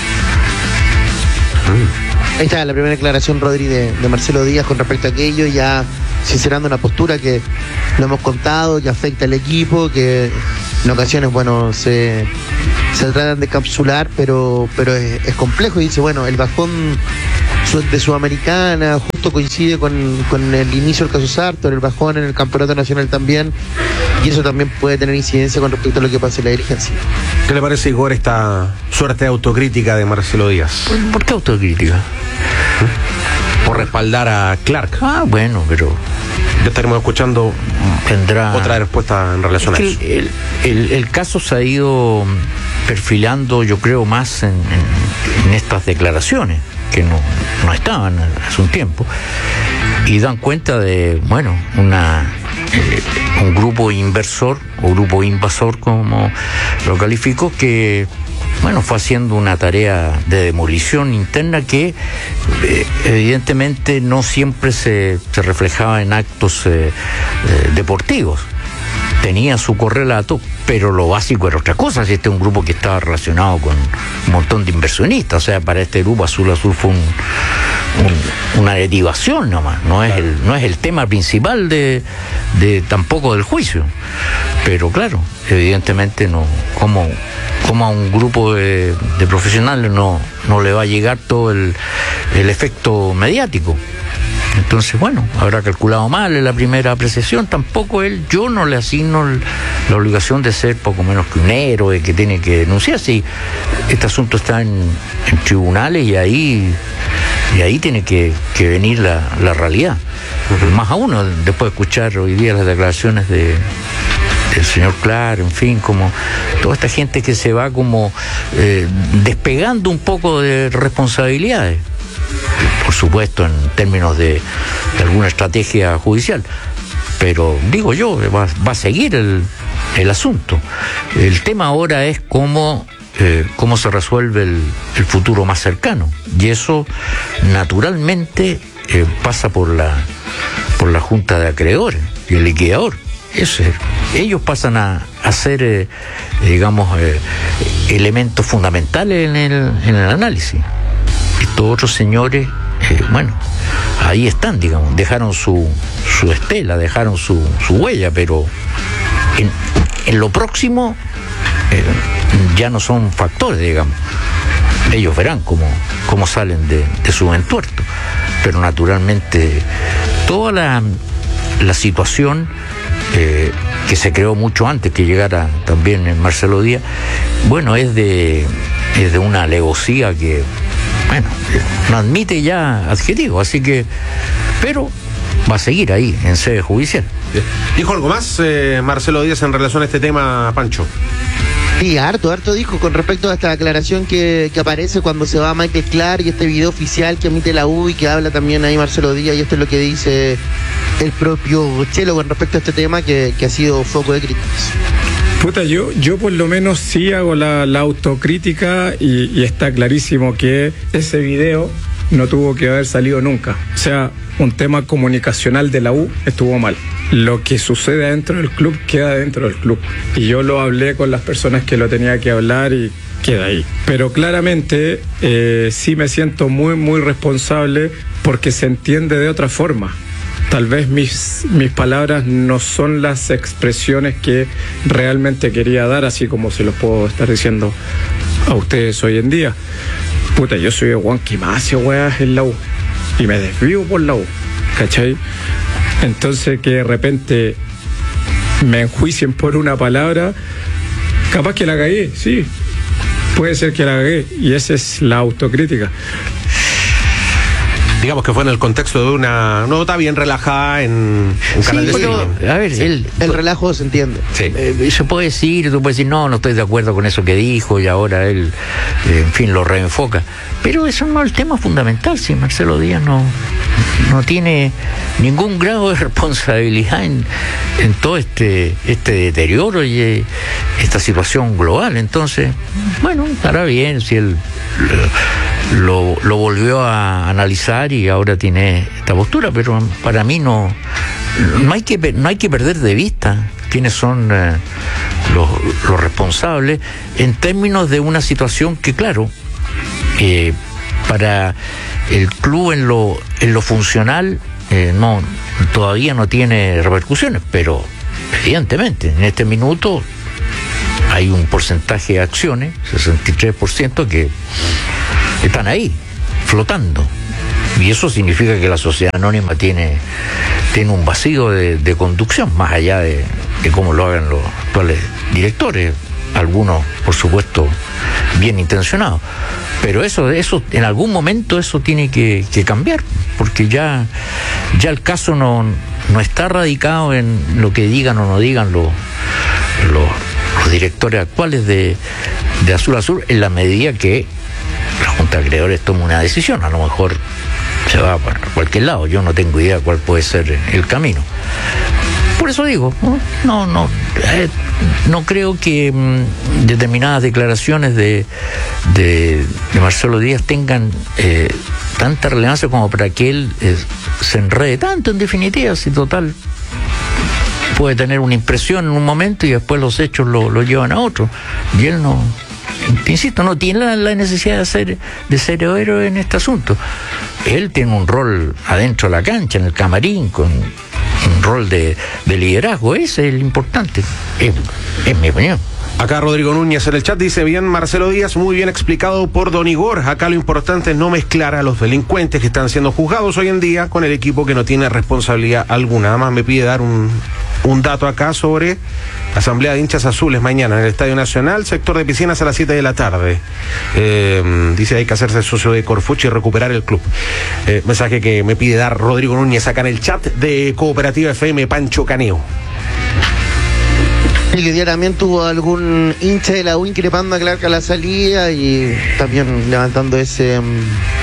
Ahí está la primera declaración, Rodri, de, de Marcelo Díaz con respecto a aquello, ya sincerando una postura que lo hemos contado, que afecta al equipo, que en ocasiones, bueno, se, se tratan de capsular, pero, pero es, es complejo. Y dice, bueno, el bajón de Sudamericana justo coincide con, con el inicio del caso Sartor, el bajón en el campeonato nacional también, y eso también puede tener incidencia con respecto a lo que pasa en la dirigencia. ¿Qué le parece, Igor, esta suerte de autocrítica de Marcelo Díaz? ¿Por, ¿por qué autocrítica? ¿Mm? Por respaldar a Clark. Ah, bueno, pero ya estaremos escuchando tendrá otra respuesta en relación es a eso. El, el, el caso se ha ido perfilando, yo creo, más en, en, en estas declaraciones, que no, no estaban hace un tiempo, y dan cuenta de, bueno, una eh, un grupo inversor o grupo invasor, como lo califico, que bueno, fue haciendo una tarea de demolición interna que eh, evidentemente no siempre se, se reflejaba en actos eh, eh, deportivos. Tenía su correlato, pero lo básico era otra cosa. Si este es un grupo que estaba relacionado con un montón de inversionistas, o sea, para este grupo Azul Azul fue un, un, una derivación nomás, no es el, no es el tema principal de, de tampoco del juicio. Pero claro, evidentemente no, como, como a un grupo de, de profesionales no, no le va a llegar todo el, el efecto mediático. Entonces, bueno, habrá calculado mal en la primera apreciación. Tampoco él, yo no le asigno el, la obligación de ser poco menos que un héroe que tiene que denunciar. Si este asunto está en, en tribunales y ahí y ahí tiene que, que venir la, la realidad. Uh-huh. Más aún, después de escuchar hoy día las declaraciones de el señor Clark, en fin, como toda esta gente que se va como eh, despegando un poco de responsabilidades. Por supuesto, en términos de, de alguna estrategia judicial, pero digo yo, va, va a seguir el, el asunto. El tema ahora es cómo, eh, cómo se resuelve el, el futuro más cercano, y eso naturalmente eh, pasa por la, por la Junta de Acreedores y el liquidador. Eso es, ellos pasan a, a ser, eh, digamos, eh, elementos fundamentales en el, en el análisis. Estos otros señores, eh, bueno, ahí están, digamos, dejaron su, su estela, dejaron su, su huella, pero en, en lo próximo eh, ya no son factores, digamos. Ellos verán cómo, cómo salen de, de su entuerto. Pero naturalmente toda la, la situación eh, que se creó mucho antes que llegara también en Marcelo Díaz, bueno, es de, es de una alevosía que, bueno, no admite ya adjetivo, así que, pero va a seguir ahí en sede judicial. ¿Dijo algo más eh, Marcelo Díaz en relación a este tema, Pancho? Sí, harto, harto dijo con respecto a esta declaración que, que aparece cuando se va Michael Clark y este video oficial que emite la U y que habla también ahí Marcelo Díaz, y esto es lo que dice el propio Chelo con respecto a este tema que, que ha sido foco de críticas. Puta, yo, yo por lo menos sí hago la, la autocrítica y, y está clarísimo que ese video no tuvo que haber salido nunca. O sea, un tema comunicacional de la U estuvo mal. Lo que sucede dentro del club queda dentro del club. Y yo lo hablé con las personas que lo tenía que hablar y queda ahí. Pero claramente eh, sí me siento muy, muy responsable porque se entiende de otra forma. Tal vez mis, mis palabras no son las expresiones que realmente quería dar, así como se los puedo estar diciendo a ustedes hoy en día. Puta, yo soy de Huanquimacio, weá, en la U. Y me desvío por la U, ¿cachai? Entonces que de repente me enjuicien por una palabra, capaz que la cagué, sí. Puede ser que la cagué, y esa es la autocrítica. Digamos que fue en el contexto de una nota bien relajada en un canal sí, de pero, cine. A ver, el, el relajo se entiende. Sí. Eh, se puede decir, tú puedes decir, no, no estoy de acuerdo con eso que dijo, y ahora él, eh, en fin, lo reenfoca. Pero eso no es el tema fundamental, si Marcelo Díaz no, no tiene ningún grado de responsabilidad en, en todo este, este deterioro y eh, esta situación global. Entonces, bueno, estará bien si él lo, lo volvió a analizar y ahora tiene esta postura, pero para mí no, no hay que, no hay que perder de vista quiénes son eh, los, los responsables en términos de una situación que, claro, eh, para el club en lo, en lo funcional eh, no, todavía no tiene repercusiones, pero evidentemente en este minuto hay un porcentaje de acciones, sesenta y tres por ciento, que están ahí, flotando. Y eso significa que la sociedad anónima tiene, tiene un vacío de, de conducción, más allá de, de cómo lo hagan los actuales directores, algunos, por supuesto, bien intencionados. Pero eso, eso en algún momento eso tiene que, que cambiar, porque ya, ya el caso no, no está radicado en lo que digan o no digan los, los, los directores actuales de, de Azul Azul, en la medida que la Junta de Acreedores toma una decisión. A lo mejor se va para cualquier lado, yo no tengo idea cuál puede ser el camino. Por eso digo, no, no, eh, no creo que mmm, determinadas declaraciones de, de, de Marcelo Díaz tengan eh, tanta relevancia como para que él eh, se enrede tanto, en definitiva, si total puede tener una impresión en un momento y después los hechos lo, lo llevan a otro. Y él no, insisto, no tiene la, la necesidad de ser, de ser héroe en este asunto. Él tiene un rol adentro de la cancha, en el camarín, con un rol de, de liderazgo. Ese es el importante, es, es mi opinión. Acá Rodrigo Núñez en el chat dice: bien, Marcelo Díaz, muy bien explicado por Don Igor. Acá lo importante es no mezclar a los delincuentes que están siendo juzgados hoy en día con el equipo que no tiene responsabilidad alguna. Nada más me pide dar un, un dato acá sobre Asamblea de Hinchas Azules mañana en el Estadio Nacional, sector de piscinas a las siete de la tarde. Eh, dice hay que hacerse socio de Corfuchi y recuperar el club. Eh, mensaje que me pide dar Rodrigo Núñez acá en el chat de Cooperativa F M Pancho Caneo. Y que día también tuvo algún hincha de la U increpando a Clark a la salida y también levantando ese um,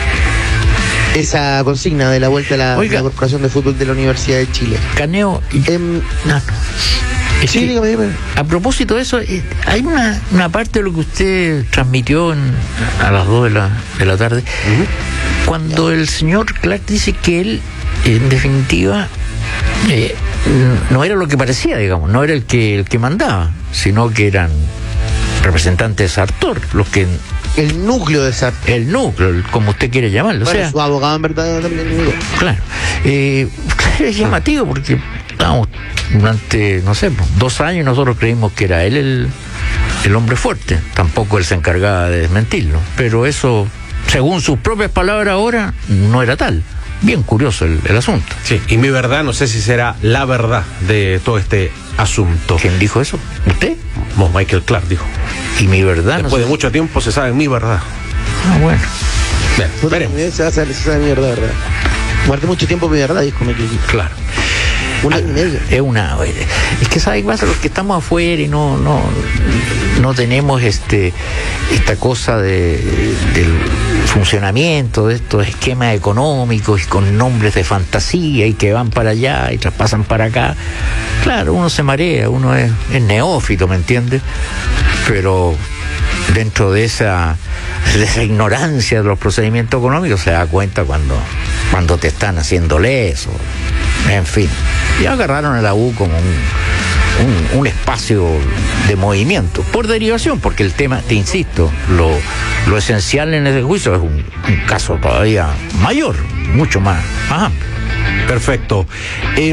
esa consigna de la vuelta a la, la Corporación de Fútbol de la Universidad de Chile. Caneo, eh, no, no. Es sí, que, dígame, dígame. A propósito de eso, eh, hay una, una parte de lo que usted transmitió en, a las dos de la, de la tarde, uh-huh. cuando el señor Clark dice que él, en definitiva, eh, no era lo que parecía, digamos, no era el que el que mandaba, sino que eran representantes de Sartor, los que... El núcleo de Sartor. El núcleo, el, como usted quiere llamarlo. Bueno, o sea, su abogado en verdad también. Digo. Claro. Eh, es llamativo porque, vamos, durante, no sé, dos años nosotros creímos que era él el, el hombre fuerte. Tampoco él se encargaba de desmentirlo. Pero eso, según sus propias palabras ahora, no era tal. Bien curioso el, el asunto. Sí, y mi verdad, no sé si será la verdad de todo este asunto. ¿Quién dijo eso? ¿Usted? Vos, Michael Clark dijo. Y mi verdad. Después no sé. de mucho tiempo se sabe mi verdad. Ah, bueno. Bien, veremos. Se sabe, se sabe mi verdad, verdad. Guardé mucho tiempo mi verdad, dijo Michael Clark. Claro. Una y media. Es una. Es que ¿sabes qué pasa? Los que estamos afuera y no, no, no tenemos este esta cosa de, del funcionamiento de estos esquemas económicos y con nombres de fantasía y que van para allá y traspasan para acá. Claro, uno se marea, uno es, es neófito, ¿me entiendes? Pero dentro de esa, de esa ignorancia de los procedimientos económicos se da cuenta cuando, cuando te están haciendo leso. En fin, ya agarraron a la U como un, un, un espacio de movimiento, por derivación, porque el tema, te insisto, lo, lo esencial en ese juicio es un, un caso todavía mayor, mucho más, más amplio. Perfecto. Eh,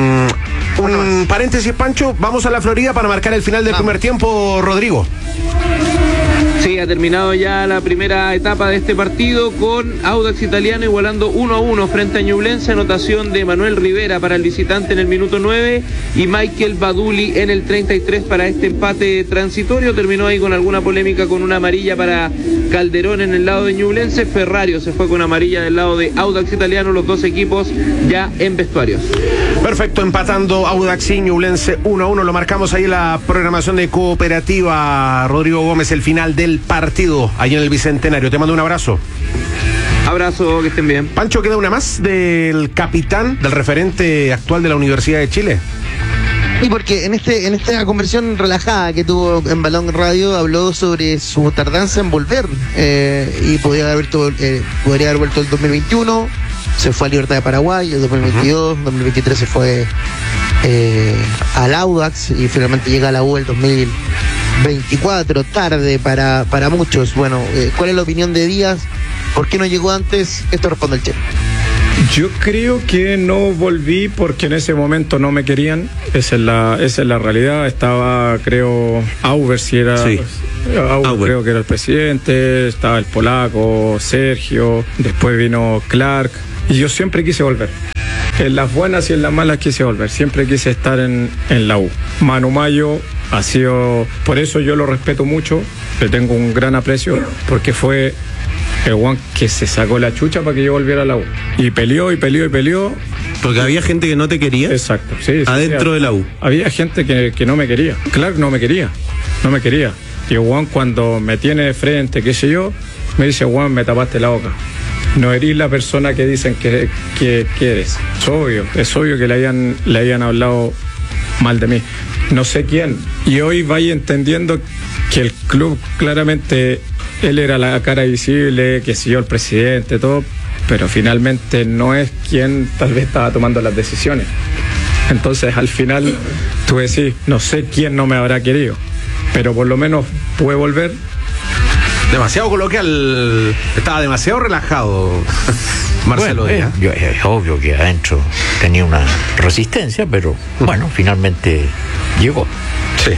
un paréntesis, Pancho, vamos a la Florida para marcar el final del vamos. primer tiempo, Rodrigo. Sí, ha terminado ya la primera etapa de este partido con Audax Italiano igualando uno a uno frente a Ñublense, anotación de Manuel Rivera para el visitante en el minuto nueve y Michael Baduli en el treinta y tres para este empate transitorio. Terminó ahí con alguna polémica con una amarilla para Calderón en el lado de Ñublense. Ferrario se fue con amarilla del lado de Audax Italiano, los dos equipos ya en vestuarios. Perfecto, empatando Audax y Ñublense uno a uno, lo marcamos ahí en la programación de Cooperativa. Rodrigo Gómez, el final del el partido allí en el Bicentenario. Te mando un abrazo. Abrazo, que estén bien. Pancho, ¿queda una más del capitán, del referente actual de la Universidad de Chile? Y porque en este en esta conversión relajada que tuvo en Balón Radio habló sobre su tardanza en volver eh, y podría haber, eh, podría haber vuelto el dos mil veintiuno, se fue a Libertad de Paraguay, el dos mil veintidós, uh-huh. dos mil veintitrés se fue eh, al Audax y finalmente llega a la U el dos mil veinticuatro, tarde para, para muchos. Bueno, eh, ¿cuál es la opinión de Díaz? ¿Por qué no llegó antes? Esto responde el Che. Yo creo que no volví porque en ese momento no me querían. Esa es la, esa es la realidad. Estaba, creo, Auber, si era. Sí. Auber, Auber. Creo que era el presidente. Estaba el polaco, Sergio. Después vino Clark. Y yo siempre quise volver. En las buenas y en las malas quise volver. Siempre quise estar en, en la U. Manu Mayo ha sido. Por eso yo lo respeto mucho. Le tengo un gran aprecio. Porque fue el guan que se sacó la chucha para que yo volviera a la U. Y peleó y peleó y peleó. Porque había gente que no te quería. Exacto, sí. sí adentro sí, de la U. Había gente que, que no me quería. Clark no me quería. No me quería. Y Juan, cuando me tiene de frente, qué sé yo, me dice: Juan, me tapaste la boca. No eres la persona que dicen que, que, que eres. Es obvio. Es obvio que le hayan, le hayan hablado mal de mí. No sé quién. Y hoy vaya entendiendo que el club claramente. Él era la cara visible, que siguió el presidente, todo, pero finalmente no es quien tal vez estaba tomando las decisiones. Entonces, al final, tú decís, no sé quién no me habrá querido, pero por lo menos pude volver. Demasiado coloquial, estaba demasiado relajado Marcelo bueno, Díaz. Eh, yo, es obvio que adentro tenía una resistencia, pero bueno, finalmente llegó. Sí.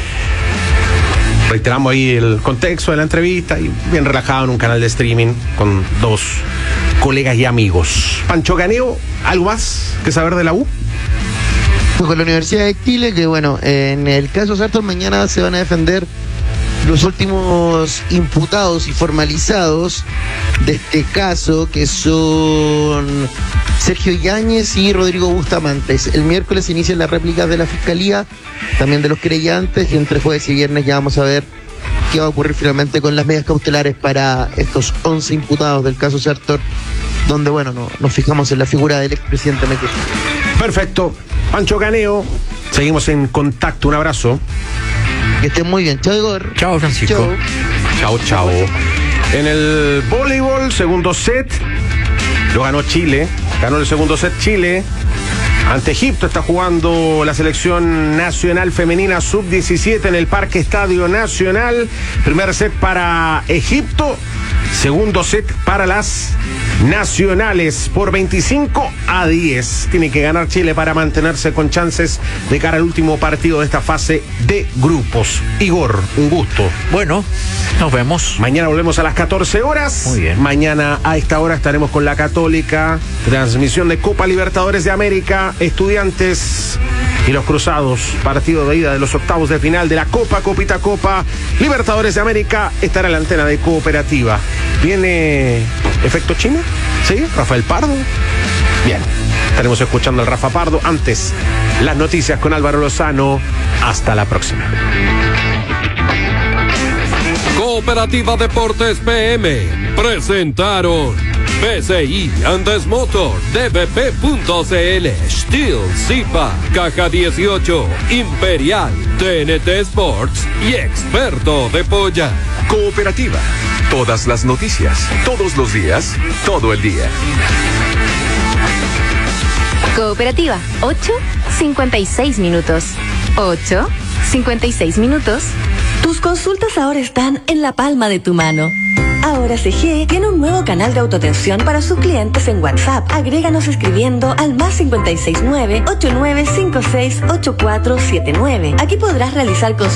Reiteramos ahí el contexto de la entrevista y bien relajado en un canal de streaming con dos colegas y amigos. Pancho Caneo, ¿algo más que saber de la U? Pues con la Universidad de Chile, que bueno, en el caso Sartor mañana se van a defender los últimos imputados y formalizados de este caso, que son Sergio Yáñez y Rodrigo Bustamantes. El miércoles inician las réplicas de la Fiscalía, también de los creyentes, y entre jueves y viernes ya vamos a ver qué va a ocurrir finalmente con las medidas cautelares para estos once imputados del caso Sartor, donde, bueno, no, nos fijamos en la figura del expresidente Mequer. Perfecto. Pancho Caneo, seguimos en contacto. Un abrazo. Que estén muy bien. Chao, Igor. Chao, Francisco. Chao, chao. En el voleibol, segundo set, lo ganó Chile. Ganó el segundo set Chile. Ante Egipto está jugando la selección nacional femenina sub diecisiete en el Parque Estadio Nacional. Primer set para Egipto. Segundo set para las nacionales por veinticinco a diez. Tiene que ganar Chile para mantenerse con chances de cara al último partido de esta fase de grupos. Igor, un gusto. Bueno, nos vemos. Mañana volvemos a las catorce horas. Muy bien. Mañana a esta hora estaremos con la Católica. Transmisión de Copa Libertadores de América. Estudiantes y los Cruzados. Partido de ida de los octavos de final de la Copa, Copita Copa Libertadores de América. Estará en la antena de Cooperativa. ¿Viene Efecto China? ¿Sí? ¿Rafael Pardo? Bien. Estaremos escuchando al Rafa Pardo. Antes, las noticias con Álvaro Lozano. Hasta la próxima. Cooperativa Deportes P M presentaron B C I Andes Motor, D B P punto C L, Steel, Zipa, Caja dieciocho, Imperial, T N T Sports y Experto de Polla. Cooperativa. Todas las noticias, todos los días, todo el día. Cooperativa, ocho cincuenta y seis minutos. ocho cincuenta y seis minutos. Tus consultas ahora están en la palma de tu mano. Ahora C G tiene un nuevo canal de autoatención para sus clientes en WhatsApp. Agréganos escribiendo al más cincuenta y seis nueve, ochenta y nueve cincuenta y seis, ochenta y cuatro setenta y nueve. Aquí podrás realizar consultas